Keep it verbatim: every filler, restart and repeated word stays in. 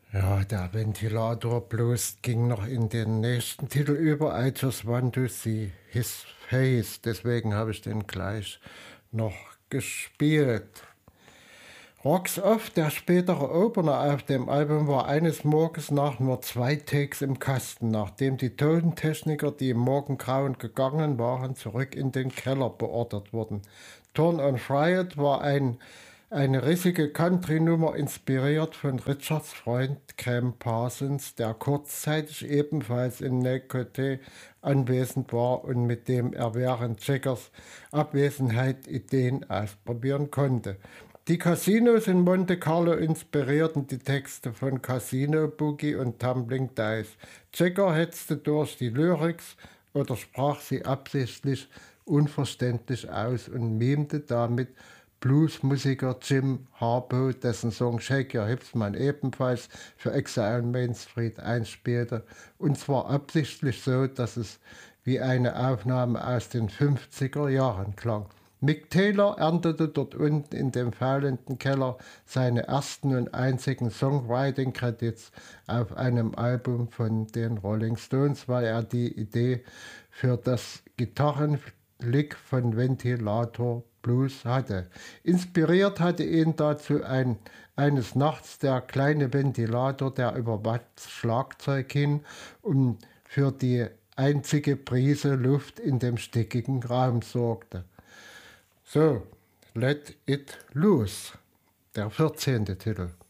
Ja, der Ventilator Blues ging noch in den nächsten Titel über, I Just Want to See His Face. Deswegen habe ich den gleich noch gespielt. Rocks Off, der spätere Opener auf dem Album, war eines Morgens nach nur zwei Takes im Kasten, nachdem die Tontechniker, die im Morgengrauen gegangen waren, zurück in den Keller beordert wurden. Turn on Riot war ein, eine rissige Country-Nummer, inspiriert von Richards Freund Cam Parsons, der kurzzeitig ebenfalls in Necote anwesend war und mit dem er während Jaggers Abwesenheit Ideen ausprobieren konnte. Die Casinos in Monte Carlo inspirierten die Texte von Casino Boogie und Tumbling Dice. Jagger hetzte durch die Lyrics oder sprach sie absichtlich unverständlich aus und mimte damit Bluesmusiker Jim Harbaugh, dessen Song Shake Your Hips man ebenfalls für Exile on Main Street einspielte, und zwar absichtlich so, dass es wie eine Aufnahme aus den fünfziger Jahren klang. Mick Taylor erntete dort unten in dem faulenden Keller seine ersten und einzigen Songwriting-Credits auf einem Album von den Rolling Stones, weil er die Idee für das Gitarrenlick von Ventilator Blues hatte. Inspiriert hatte ihn dazu ein, eines Nachts der kleine Ventilator, der über Watts Schlagzeug hin und für die einzige Prise Luft in dem stickigen Raum sorgte. So, Let It Loose, der vierzehnte Titel.